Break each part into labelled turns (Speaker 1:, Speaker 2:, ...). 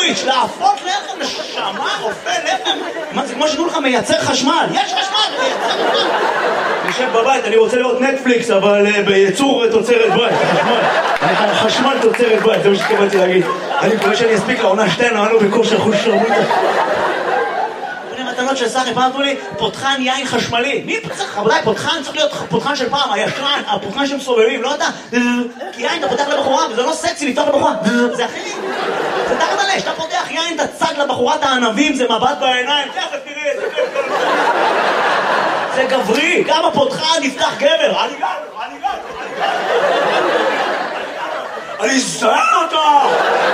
Speaker 1: סוויץ', להפות לחם, נשמה, רופא לחם. מה, זה כמו שתנו לך מייצר חשמל. יש חשמל, מייצר חשמל. אני יושב בבית, אני רוצה לראות נטפליקס, אבל בייצור תוצרת בית, חשמל תוצרת בית, זה מה שתקבלתי להגיד. אני מקווה שאני אספיק לעונה 2, אנו בכושר חוש שרמוטה. מתנות של סחי, פעם אמרו לי, פותחן יין חשמלי. מי צריך? רבותיי, פותחן צריך להיות פותחן של פעם, הישן, הפותחן שמסובבים, לא אתה. כי יין אתה פותח לבחורה, וזה לא סקסי לפתוח לבחורה. זה הכי... זה תחת עלי, שאתה פותח יין, אתה צד לבחורת הענבים, זה מבט בעיניים. תראה, זה גברי, כמה פותחן נפתח גבר. אני זהר אותה!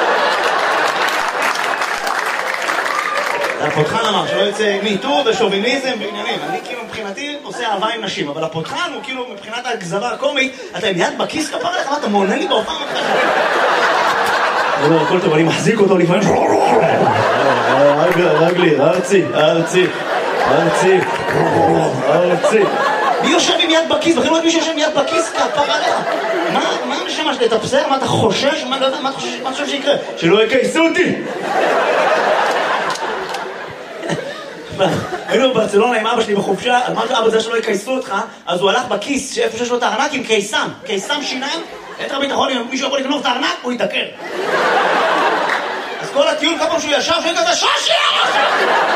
Speaker 1: הפותחן אמר שלא יוצא מיטור ושוביניזם בעניינים. אני כאילו מבחינתי עושה אהבה עם נשים, אבל הפותחן הוא כאילו מבחינת הגזרה הקומית, אתה עם יד בכיס כפר לך, מה אתה מונה לי בהופעה מתחשב? לא, הכל טוב, אני מחזיק אותו לפעמים. רגלי, ארצי. מי יושב עם יד בכיס? בכלל לא יודעת מי שיושב עם יד בכיס כפר עליך. מה נשמע שאתה תפסר? מה אתה חושש? מה אתה חושב שיקרה? שלא יקייסו אותי! היינו בברצלונה עם אבא שלי בחופשה, אמרתי אבא זה שלא יקייסו אותך, אז הוא הלך בכיס שאיפה שיש לו את הארנק עם קיסם שיניים, את הביטחון, אם מישהו יכול לגנוב את הארנק, הוא יתקר. אז כל הטיול, כל פעם שהוא ישב, שהוא כזה, שושי!